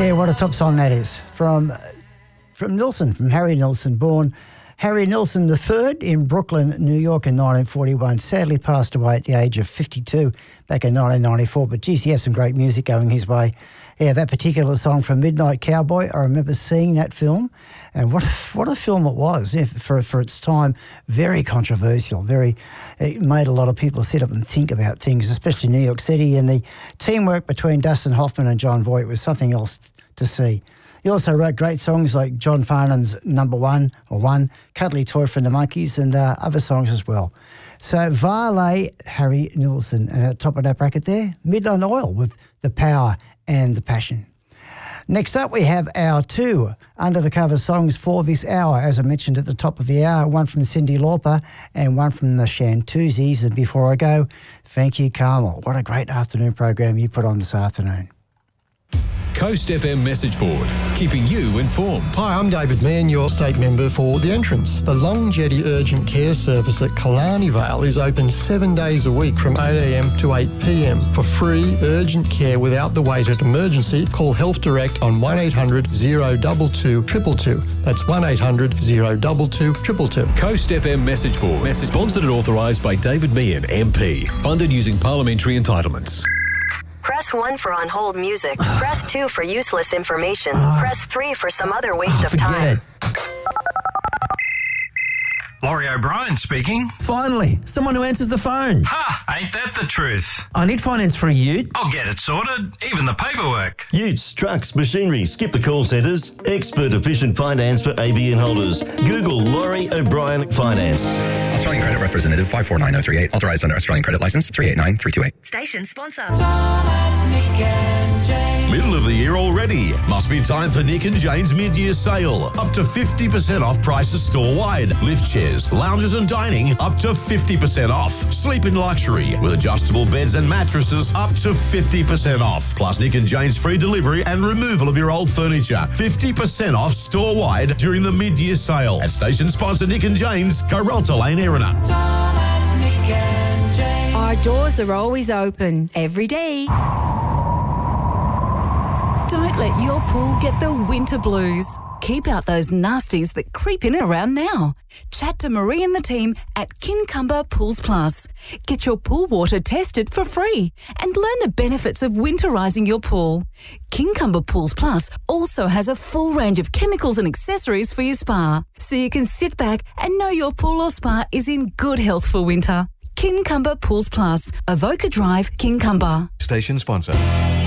Yeah, what a top song that is. From Nilsson, from Harry Nilsson, born Harry Nilsson III in Brooklyn, New York in 1941. Sadly passed away at the age of 52 back in 1994. But geez, he had some great music going his way. Yeah, that particular song from Midnight Cowboy, I remember seeing that film, and what a film it was. Yeah, for its time, very controversial. It made a lot of people sit up and think about things, especially New York City, and the teamwork between Dustin Hoffman and John Voight was something else to see. He also wrote great songs like John Farnham's Number One, Cuddly Toy from the Monkees, and other songs as well. So Varley, Harry Nilsson, and at the top of that bracket there, Midnight Oil with The Power and the Passion. Next up, we have our two under-the-cover songs for this hour, as I mentioned at the top of the hour, one from Cyndi Lauper and one from the Shantuzis. And before I go, thank you, Carmel. What a great afternoon program you put on this afternoon. Coast FM message board, keeping you informed. Hi, I'm David Mann, your state member for The Entrance. The Long Jetty Urgent Care Service at Killarney Vale is open 7 days a week from 8 a.m. to 8 p.m. For free urgent care without the wait at emergency, call Health Direct on 1800 022 222. That's 1800 022 222. Coast FM message board, sponsored and authorised by David Meehan, MP. Funded using parliamentary entitlements. Press 1 for on-hold music. Press 2 for useless information. Press 3 for some other waste of time. Laurie O'Brien speaking. Finally, someone who answers the phone. Ha! Ain't that the truth? I need finance for a ute. I'll get it sorted, even the paperwork. Utes, trucks, machinery, skip the call centres. Expert efficient finance for ABN holders. Google Laurie O'Brien Finance. Australian Credit Representative 549038. Authorised under Australian Credit Licence 389328. Station sponsor. Middle of the year already. Must be time for Nick and Jane's mid-year sale. Up to 50% off prices store-wide. Lift chairs, lounges and dining up to 50% off. Sleep in luxury with adjustable beds and mattresses up to 50% off. Plus Nick and Jane's free delivery and removal of your old furniture. 50% off store-wide during the mid-year sale. At station sponsor Nick and Jane's, Coralta Lane, Erina. Our doors are always open, every day. Don't let your pool get the winter blues. Keep out those nasties that creep in and around now. Chat to Marie and the team at Kincumber Pools Plus. Get your pool water tested for free and learn the benefits of winterising your pool. Kincumber Pools Plus also has a full range of chemicals and accessories for your spa, so you can sit back and know your pool or spa is in good health for winter. Kincumber Pools Plus, Avoca Drive, Kincumber. Station sponsor.